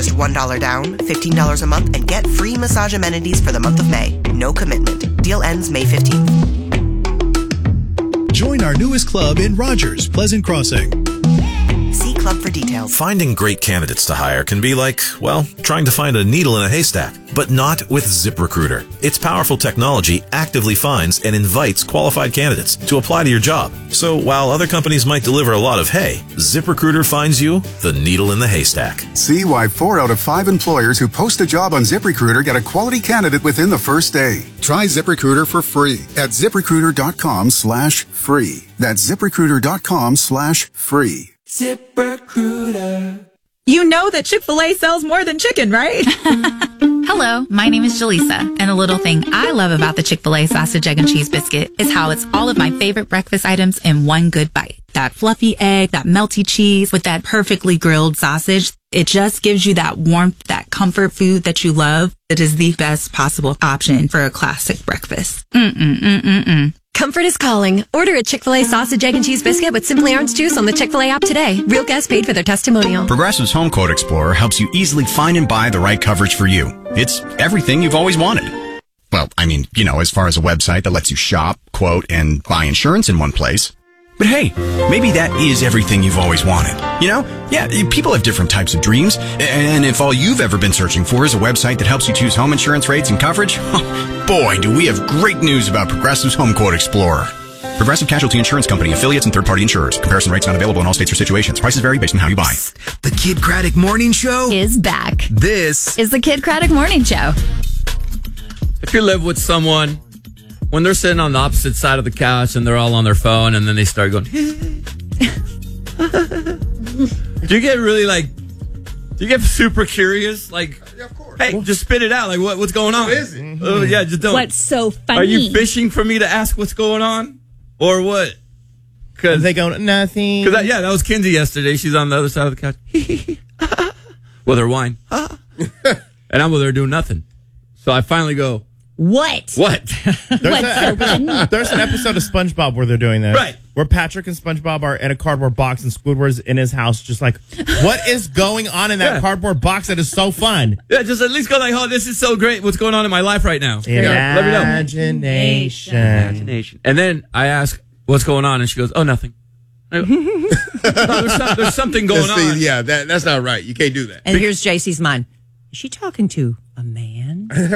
Just $1 down, $15 a month, and get free massage amenities for the month of May. No commitment. Deal ends May 15th. Join our newest club in Rogers, Pleasant Crossing. See club for details. Finding great candidates to hire can be like, well, trying to find a needle in a haystack, but not with ZipRecruiter. Its powerful technology actively finds and invites qualified candidates to apply to your job. So while other companies might deliver a lot of hay, ZipRecruiter finds you the needle in the haystack. See why 4 out of 5 employers who post a job on ZipRecruiter get a quality candidate within the first day. Try ZipRecruiter for free at ZipRecruiter.com/free. That's ZipRecruiter.com/free. ZipRecruiter. You know that Chick-fil-A sells more than chicken, right? Hello, my name is Jaleesa, and a little thing I love about the Chick-fil-A sausage, egg, and cheese biscuit is how it's all of my favorite breakfast items in one good bite. That fluffy egg, that melty cheese with that perfectly grilled sausage. It just gives you that warmth, that comfort food that you love. It is the best possible option for a classic breakfast. Comfort is calling. Order a Chick-fil-A sausage, egg, and cheese biscuit with Simply Orange Juice on the Chick-fil-A app today. Real guests paid for their testimonial. Progressive's Home Quote Explorer helps you easily find and buy the right coverage for you. It's everything you've always wanted. Well, I mean, as far as a website that lets you shop, quote, and buy insurance in one place. But hey, maybe that is everything you've always wanted. Yeah, people have different types of dreams. And if all you've ever been searching for is a website that helps you choose home insurance rates and coverage, boy, do we have great news about Progressive's Home Quote Explorer. Progressive Casualty Insurance Company, affiliates, and third-party insurers. Comparison rates not available in all states or situations. Prices vary based on how you buy. The Kid Craddock Morning Show is back. This is the Kid Craddock Morning Show. If you live with someone, when they're sitting on the opposite side of the couch and they're all on their phone and then they start going, do you get really do you get super curious? Yeah, of course. Hey, just spit it out. What's going on? What is it? Yeah, just don't. What's so funny? Are you fishing for me to ask what's going on? Or what? Because they go, nothing. Because that was Kinsey yesterday. She's on the other side of the couch. With her wine. And I'm with her doing nothing. So I finally go, What? There's an episode of SpongeBob where they're doing this. Right. Where Patrick and SpongeBob are in a cardboard box and Squidward's in his house just like, what is going on in that cardboard box that is so fun? Yeah, just at least go oh, this is so great. What's going on in my life right now? Imagination. And then I ask, what's going on? And she goes, oh, nothing. There's something going on. Yeah, that's not right. You can't do that. And here's JC's mind. Is she talking to a man?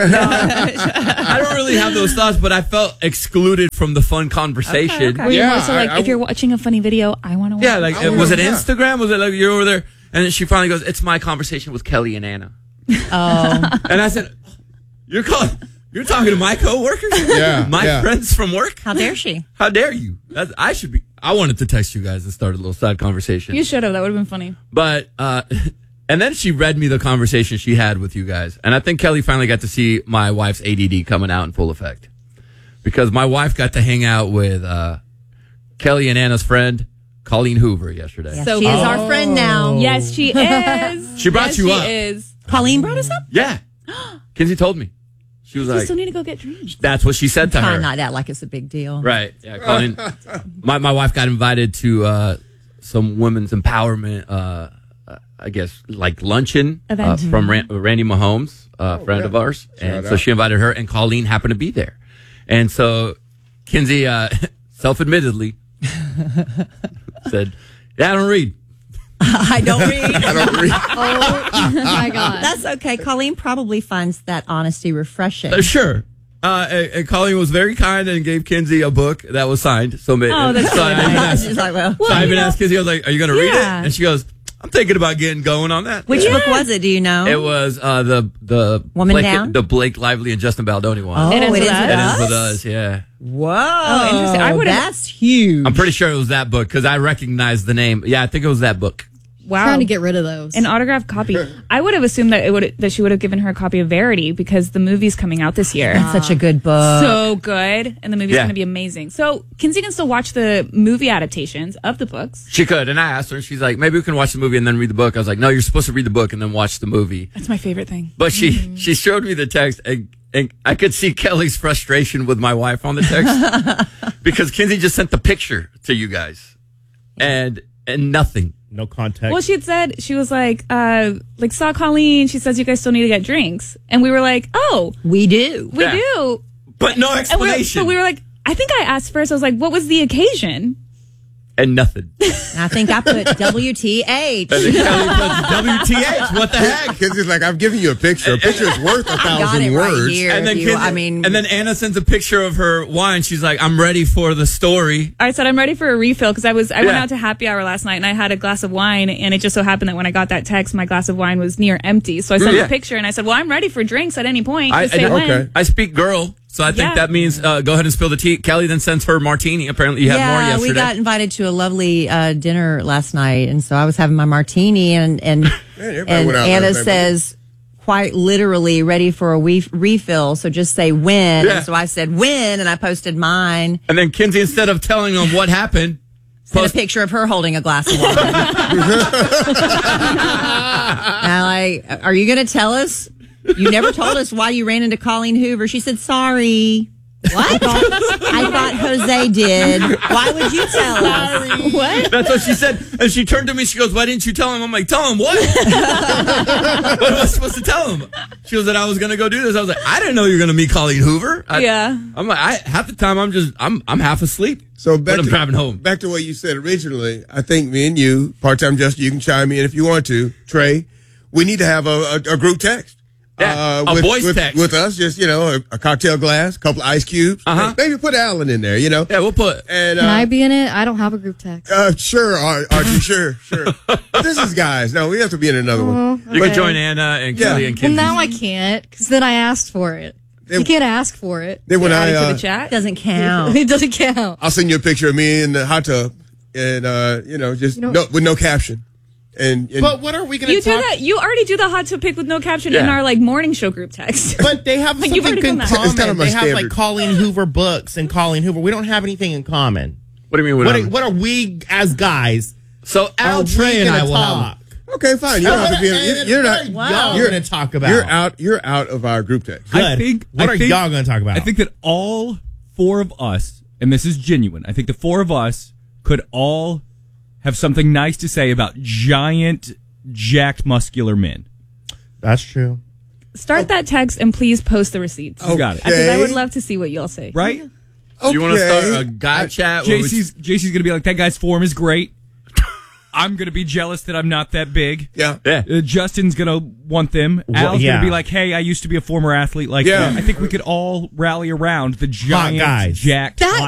I don't really have those thoughts, but I felt excluded from the fun conversation. Okay. Yeah, also if you're watching a funny video, I want to watch. Yeah, was it Instagram? Was it you're over there? And then she finally goes, it's my conversation with Kelly and Anna. Oh. And I said, you're talking to my coworkers? Yeah. My friends from work? How dare she? How dare you? I wanted to text you guys and start a little side conversation. You should have. That would have been funny. But, and then she read me the conversation she had with you guys. And I think Kelly finally got to see my wife's ADD coming out in full effect. Because my wife got to hang out with Kelly and Anna's friend, Colleen Hoover, yesterday. Yes, so she is our friend now. Yes, she is. She brought you up. She is. Colleen brought us up? Yeah. Kinsey told me. She was like, still need to go get drinks. That's what she said to her. Not that like it's a big deal. Right. Yeah, Colleen. my wife got invited to some women's empowerment I guess, luncheon from Randy Mahomes, friend of ours. And so she invited her, and Colleen happened to be there. And so Kinsey, self-admittedly, said, yeah, I don't read. I don't read. Oh, my God. That's okay. Colleen probably finds that honesty refreshing. Sure. And Colleen was very kind and gave Kinsey a book that was signed. So that's so I even asked Kinsey, I was like, are you going to read it? And she goes, I'm thinking about getting going on that. Which book was it? Do you know? It was the Woman Down? The Blake Lively and Justin Baldoni one. Oh, it ends with us? It ends with us, yeah. Whoa. Oh, interesting. That's huge. I'm pretty sure it was that book because I recognized the name. Yeah, I think it was that book. Wow. Trying to get rid of those. An autographed copy. I would have assumed that she would have given her a copy of Verity because the movie's coming out this year. That's such a good book. So good. And the movie's going to be amazing. So Kinsey can still watch the movie adaptations of the books. She could. And I asked her, and she's like, maybe we can watch the movie and then read the book. I was like, no, you're supposed to read the book and then watch the movie. That's my favorite thing. But she showed me the text, and I could see Kelly's frustration with my wife on the text because Kinsey just sent the picture to you guys and nothing. No context. Well, she had said, she was like, saw Colleen. She says, you guys still need to get drinks. And we were like, oh. We do. We do. But no explanation. We were like, I think I asked first. I was like, what was the occasion? And nothing. I think I put WTH. And then Kelly puts WTH. What the heck? Because it's like, I'm giving you a picture. A picture is worth 1,000 words. Right here, and then Anna sends a picture of her wine. She's like, I'm ready for the story. I said, I'm ready for a refill because I went out to happy hour last night and I had a glass of wine, and it just so happened that when I got that text, my glass of wine was near empty. So I sent a picture and I said, well, I'm ready for drinks at any point. Just say when. Okay. I speak girl. So I think that means go ahead and spill the tea. Kelly then sends her martini. Apparently you had more yesterday. Yeah, we got invited to a lovely dinner last night, and so I was having my martini, and Anna says, quite literally, ready for a refill, so just say when. Yeah. And so I said when, and I posted mine. And then Kinsey, instead of telling them what happened, sent a picture of her holding a glass of wine. And are you going to tell us? You never told us why you ran into Colleen Hoover. She said, sorry. What? I thought Jose did. Why would you tell us? What? That's what she said. And she turned to me. She goes, why didn't you tell him? I'm like, tell him what? What was I supposed to tell him? She goes, that I was going to go do this. I was like, I didn't know you were going to meet Colleen Hoover. I'm like, half the time I'm half asleep. So but I'm driving home. Back to what you said originally. I think me and you, part-time Justin, you can chime in if you want to. Trey, we need to have a group text. Yeah, a voice text. With us, just, a cocktail glass, a couple of ice cubes. Maybe put Alan in there, Yeah, we'll put. And, can I be in it? I don't have a group text. Sure, Archie, sure. This is guys. No, we have to be in another one. You can join Anna and Kelly and Kinsey. Well, now I can't, because then I asked for it. You can't ask for it. Then when add it to the chat? Doesn't count. It doesn't count. I'll send you a picture of me in the hot tub, and with no caption. But what are we going to talk? You do that. You already do the hot tub pic with no caption in our morning show group text. But they have something in common. It's kind of they standard. have Colleen Hoover books and Colleen Hoover. We don't have anything in common. What do you mean? What are we as guys? So Al, Trey, and I will have. Okay, fine. You don't have to be. You're not. Y'all going to talk about. You're out of our group text. Good. What are y'all going to talk about? I think that all four of us, and this is genuine, I think the four of us could all have something nice to say about giant, jacked, muscular men. That's true. Start that text and please post the receipts. You got it. Because I would love to see what y'all say. Right? Do you want to start a guy chat? JC's going to be like, that guy's form is great. I'm going to be jealous that I'm not that big. Yeah. Justin's going to want them. Al's going to be like, hey, I used to be a former athlete like that. I think we could all rally around the giant, jacked,